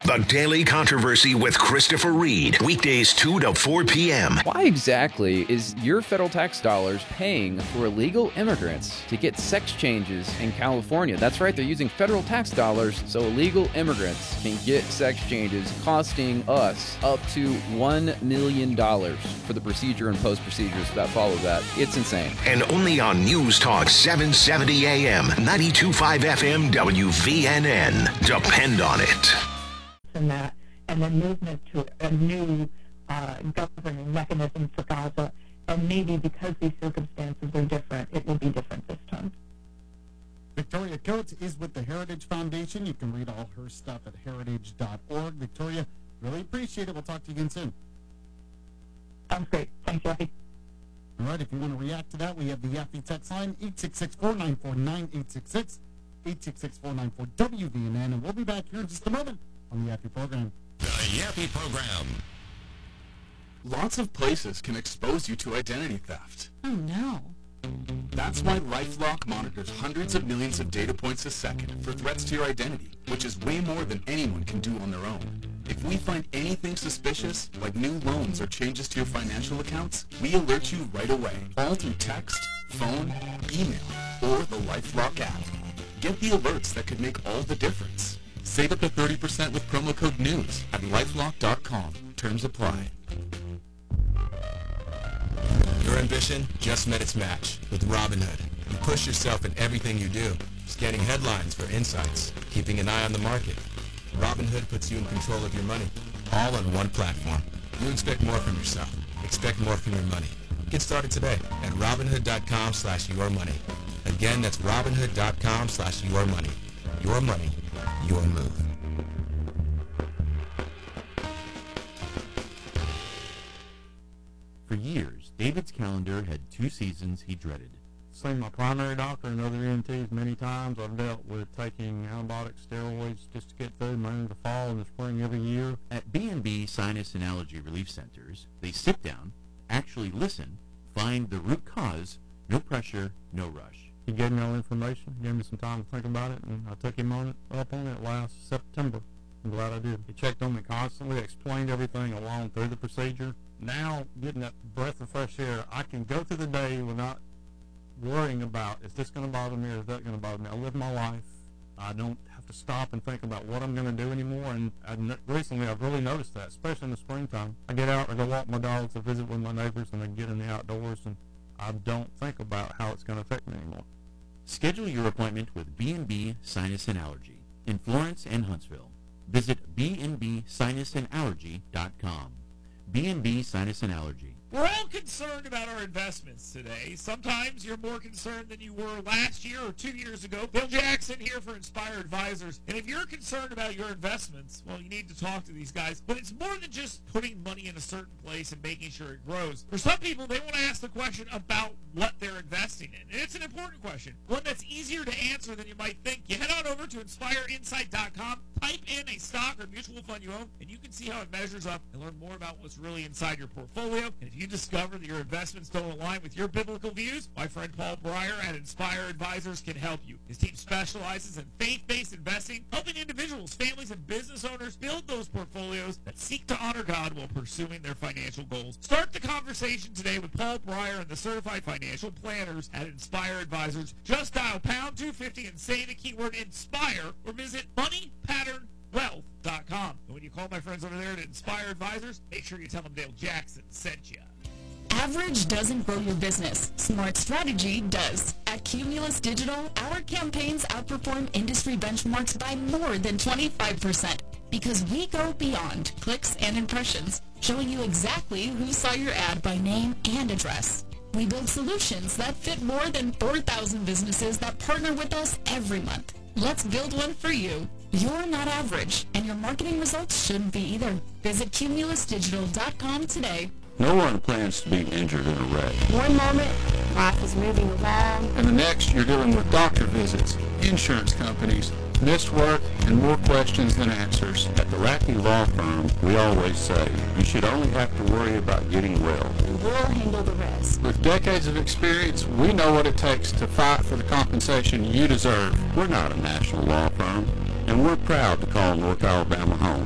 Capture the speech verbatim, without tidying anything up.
The Daily Controversy with Christopher Reed. Weekdays two to four p.m. Why exactly is your federal tax dollars paying for illegal immigrants to get sex changes in California? That's right, they're using federal tax dollars so illegal immigrants can get sex changes, costing us up to one million dollars for the procedure and post-procedures that follow that. It's insane. And only on News Talk seven seventy A M, ninety-two point five F M, W V N N. Depend on it. And that, and then movement to a new uh, governing mechanism for Gaza. And maybe because these circumstances are different, it will be different this time. Victoria Coates is with the Heritage Foundation. You can read all her stuff at heritage dot org. Victoria, really appreciate it. We'll talk to you again soon. Sounds great. Thanks, Jeffy. All right, if you want to react to that, we have the Yaffee text line, eight six six, four nine four, nine eight six six, eight six six, four nine four, W V N N, and we'll be back here in just a moment on the Yaffee program. The Yaffee program. Lots of places can expose you to identity theft. Oh, no. That's why LifeLock monitors hundreds of millions of data points a second for threats to your identity, which is way more than anyone can do on their own. If we find anything suspicious, like new loans or changes to your financial accounts, we alert you right away, all through text, phone, email, or the LifeLock app. Get the alerts that could make all the difference. Save up to thirty percent with promo code NEWS at lifelock dot com. Terms apply. Your ambition just met its match with Robinhood. You push yourself in everything you do, scanning headlines for insights, keeping an eye on the market. Robinhood puts you in control of your money, all on one platform. You expect more from yourself. Expect more from your money. Get started today at robinhood dot com slash your money. Again, that's robinhood dot com slash your money. Your money, your move. For years, David's calendar had two seasons he dreaded. Seen my primary doctor and other E N Ts many times. I've dealt with taking antibiotics, steroids just to get through mainly the fall and the spring every year. At B and B Sinus and Allergy Relief Centers, they sit down, actually listen, find the root cause, no pressure, no rush. He gave me all the information, gave me some time to think about it, and I took him on it, up on it last September. I'm glad I did. He checked on me constantly, explained everything along through the procedure. Now, getting that breath of fresh air, I can go through the day without worrying about, is this going to bother me or is that going to bother me? I live my life. I don't have to stop and think about what I'm going to do anymore, and I, recently I've really noticed that, especially in the springtime. I get out, I go walk my dogs, I visit with my neighbors, and I get in the outdoors, and I don't think about how it's going to affect me anymore. Schedule your appointment with B and B Sinus and Allergy in Florence and Huntsville. Visit b and b sinus and allergy dot com. B and B Sinus and Allergy. We're all concerned about our investments today. Sometimes you're more concerned than you were last year or two years ago. Bill Jackson here for Inspire Advisors. And if you're concerned about your investments, well, you need to talk to these guys. But it's more than just putting money in a certain place and making sure it grows. For some people, they want to ask the question about what they're investing in. And it's an important question, one that's easier to answer than you might think. You head on over to inspire insight dot com, type in a stock or mutual fund you own, and you can see how it measures up and learn more about what's really inside your portfolio. And if you discover that your investments don't align with your biblical views, my friend Paul Breyer at Inspire Advisors can help you. His team specializes in faith-based investing, helping individuals, families, and business owners build those portfolios that seek to honor God while pursuing their financial goals. Start the conversation today with Paul Breyer and the Certified Financial Planners at Inspire Advisors. Just dial pound two fifty and say the keyword INSPIRE or visit money pattern wealth dot com. And when you call my friends over there at Inspire Advisors, make sure you tell them Dale Jackson sent you. Average doesn't grow your business. Smart strategy does. At Cumulus Digital, our campaigns outperform industry benchmarks by more than twenty-five percent because we go beyond clicks and impressions, showing you exactly who saw your ad by name and address. We build solutions that fit more than four thousand businesses that partner with us every month. Let's build one for you. You're not average, and your marketing results shouldn't be either. Visit cumulus digital dot com today. No one plans to be injured in a wreck. One moment, life is moving along. And the next, you're dealing with doctor visits, insurance companies, missed work, and more questions than answers. At the Racky Law Firm, we always say, you should only have to worry about getting well. We'll handle the rest. With decades of experience, we know what it takes to fight for the compensation you deserve. We're not a national law firm, and we're proud to call North Alabama home.